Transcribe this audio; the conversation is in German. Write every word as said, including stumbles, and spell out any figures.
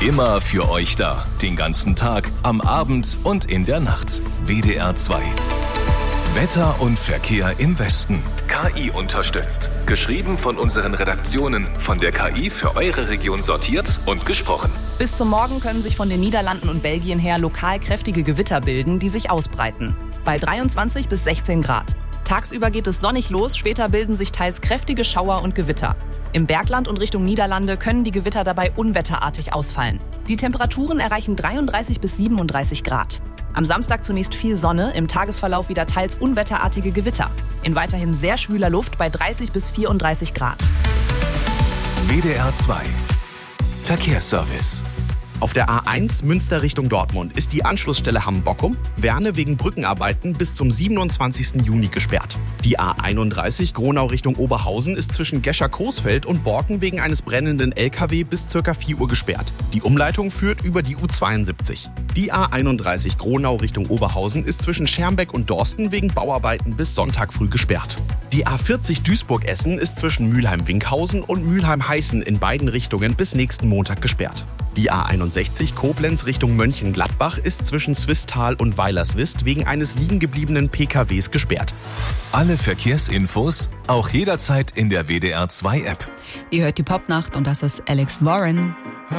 Immer für euch da. Den ganzen Tag, am Abend und in der Nacht. W D R zwei. Wetter und Verkehr im Westen. K I unterstützt. Geschrieben von unseren Redaktionen. Von der K I für eure Region sortiert und gesprochen. Bis zum Morgen können sich von den Niederlanden und Belgien her lokal kräftige Gewitter bilden, die sich ausbreiten. Bei dreiundzwanzig bis sechzehn Grad. Tagsüber geht es sonnig los, später bilden sich teils kräftige Schauer und Gewitter. Im Bergland und Richtung Niederlande können die Gewitter dabei unwetterartig ausfallen. Die Temperaturen erreichen dreiunddreißig bis siebenunddreißig Grad. Am Samstag zunächst viel Sonne, im Tagesverlauf wieder teils unwetterartige Gewitter. In weiterhin sehr schwüler Luft bei dreißig bis vierunddreißig Grad. W D R zwei. Verkehrsservice. Auf der A eins Münster Richtung Dortmund ist die Anschlussstelle Hamm-Bockum, Werne wegen Brückenarbeiten bis zum siebenundzwanzigsten Juni gesperrt. Die A einunddreißig Gronau Richtung Oberhausen ist zwischen Gescher-Coesfeld und Borken wegen eines brennenden L K W bis ca. vier Uhr gesperrt. Die Umleitung führt über die U zweiundsiebzig. Die A einunddreißig Gronau Richtung Oberhausen ist zwischen Schermbeck und Dorsten wegen Bauarbeiten bis Sonntag früh gesperrt. Die A vierzig Duisburg-Essen ist zwischen Mülheim-Winkhausen und Mülheim-Heißen in beiden Richtungen bis nächsten Montag gesperrt. Die A einundsechzig Koblenz Richtung Mönchengladbach ist zwischen Swisttal und Weilerswist wegen eines liegengebliebenen P K Ws gesperrt. Alle Verkehrsinfos auch jederzeit in der W D R zwei App. Ihr hört die Popnacht und das ist Alex Warren.